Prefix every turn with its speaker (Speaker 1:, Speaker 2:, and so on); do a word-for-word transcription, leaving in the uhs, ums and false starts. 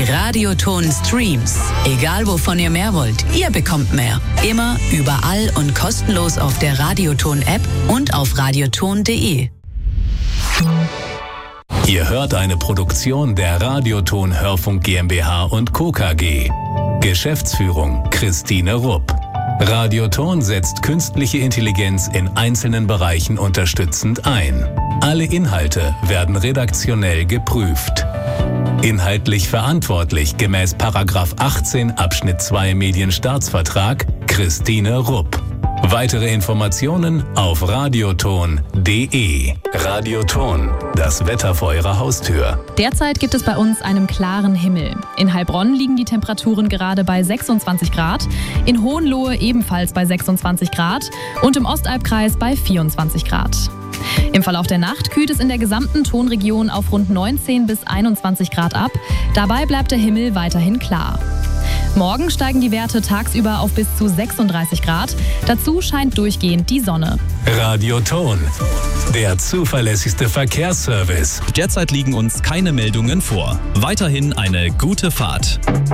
Speaker 1: Radioton Streams. Egal wovon ihr mehr wollt, ihr bekommt mehr. Immer, überall und kostenlos auf der Radioton-App und auf radioton punkt de.
Speaker 2: Ihr hört eine Produktion der Radioton Hörfunk GmbH und Co. K G. Geschäftsführung Christine Rupp. Radioton setzt künstliche Intelligenz in einzelnen Bereichen unterstützend ein. Alle Inhalte werden redaktionell geprüft. Inhaltlich verantwortlich gemäß Paragraph achtzehn Abschnitt zwei Medienstaatsvertrag Christine Rupp. Weitere Informationen auf radioton punkt de. Radioton, das Wetter vor Ihrer Haustür.
Speaker 3: Derzeit gibt es bei uns einen klaren Himmel. In Heilbronn liegen die Temperaturen gerade bei sechsundzwanzig Grad, in Hohenlohe ebenfalls bei sechsundzwanzig Grad und im Ostalbkreis bei vierundzwanzig Grad. Im Verlauf der Nacht kühlt es in der gesamten Tonregion auf rund neunzehn bis einundzwanzig Grad ab. Dabei bleibt der Himmel weiterhin klar. Morgen steigen die Werte tagsüber auf bis zu sechsunddreißig Grad. Dazu scheint durchgehend die Sonne.
Speaker 2: Radioton, der zuverlässigste Verkehrsservice.
Speaker 4: Derzeit liegen uns keine Meldungen vor. Weiterhin eine gute Fahrt.